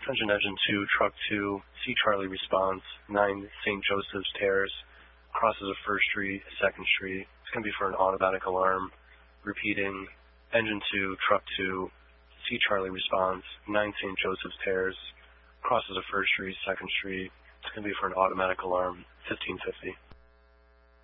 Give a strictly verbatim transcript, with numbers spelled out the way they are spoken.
Attention Engine two, Truck two, C Charlie response, nine Saint Joseph's Terrace, crosses of First Street, second Street. It's going to be for an automatic alarm. Repeating, Engine two, Truck two, C Charlie response, nine Saint Joseph's Terrace, crosses of First Street, second Street. It's going to be for an automatic alarm, fifteen fifty.